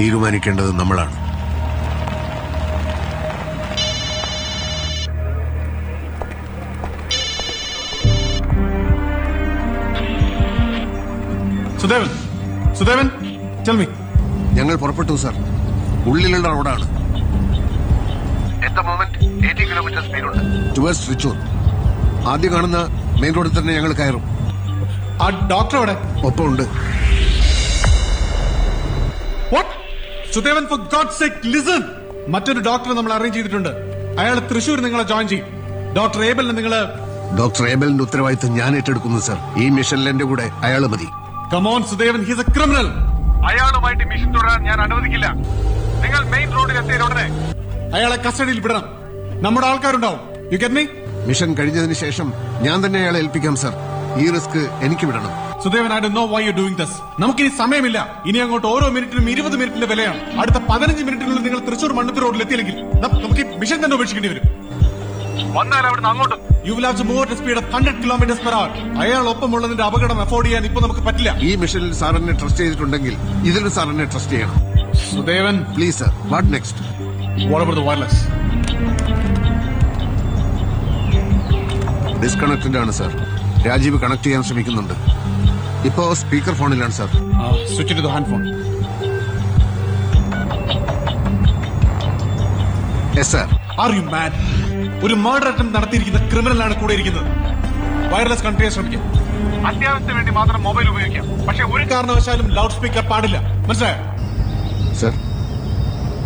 തീരുമാനിക്കേണ്ടത് നമ്മളാണ്. Sudevan, tell me. ഞങ്ങൾ പുറപ്പെട്ടു സർ. ഉള്ളിലുള്ള റോഡാണ്. ടുവേഴ്സ് തൃച്ചൂർ. ആദ്യം കാണുന്ന മെയിൻ റോഡിൽ തന്നെ ഞങ്ങൾ കയറും. ആ ഡോക്ടർ അവിടെ ഒപ്പമുണ്ട്. Sudevan, for God's sake, listen. മറ്റൊരു ഡോക്ടറെ നമ്മൾ അറേഞ്ച് ചെയ്തിട്ടുണ്ട്. അയാൾ തൃശൂർ നിങ്ങളെ ജോയിൻ ചെയ്യും. ഡോക്ടർ ഏബലിനെ നിങ്ങള്... ഡോക്ടർ ഏബലിന്റെ ഉത്തരവാദിത്തം ഞാൻ ഏറ്റെടുക്കുന്നു സർ. ഈ മിഷനിൽ എന്റെ കൂടെ അയാൾ മതി. Come on, Sudevan, he's a criminal. അയാളുമായിട്ട് mission തുടരാൻ ഞാൻ അനുവദിക്കില്ല. നിങ്ങൾ മെയിൻ റോഡിൽ എത്തിയ ഉടനെ അയാളെ കസ്റ്റഡിയിൽ വിടണം. നമ്മുടെ ആൾക്കാരുണ്ടാവും. You get me? മിഷൻ കഴിഞ്ഞതിന് ശേഷം ഞാൻ തന്നെ അയാളെ ഏൽപ്പിക്കാം സർ. ഈ റിസ്ക് എനിക്ക് വിടണം. Sudevan, I don't know why you're doing this. നമുക്കിനി സമയമില്ല. ഇനി അങ്ങോട്ട് ഓരോ മിനിറ്റിനും 20 മിനിറ്റിന്റെ വിലയാണ്. അടുത്ത 15 മിനിറ്റിനുള്ളിൽ നിങ്ങൾ തൃശൂർ മണ്ണുത്തി റോഡിൽ എത്തിയില്ലെങ്കിൽ നമുക്ക് ഈ മിഷൻ തന്നെ ഉപേക്ഷിക്കേണ്ടി വരും. വന്നാൽ അവിടുന്ന് അങ്ങോട്ടും You will have to move at a speed of 100 kilometers per hour. അയാൾ ഒപ്പമുള്ളതിന്റെ അപകടം അഫോർഡ് ചെയ്യാൻ ഇപ്പൊ നമുക്ക് പറ്റില്ല. ഈ മിഷനിൽ സാറിനെ ട്രസ്റ്റ് ചെയ്തിട്ടുണ്ടെങ്കിൽ ഇതിൽ സാറിനെ ട്രസ്റ്റ് ചെയ്യണം. Sudevan, please sir. What next? What about the wireless? Disconnected ആണ് സർ. രാജീവ് കണക്ട് ചെയ്യാൻ ശ്രമിക്കുന്നുണ്ട്. ഇപ്പോ സ്പീക്കർ ഫോണിലാണ് sir. Switch to the hand phone. Yes sir. Are you mad? ഒരു മർഡർ അറ്റംപ്റ്റ് നടത്തിയിരിക്കുന്ന ക്രിമിനലാണ് കൂടെ ഇരിക്കുന്നത്. വയർലെസ് കണക്ട് ചെയ്യാൻ ശ്രമിക്കാം. അത്യാവശ്യത്തിന് വേണ്ടി മാത്രം മൊബൈൽ ഉപയോഗിക്കാം. പക്ഷെ ഒരു കാരണവശാലും ലൗഡ് സ്പീക്കർ പാടില്ല. മനസ്സിലായോ സർ?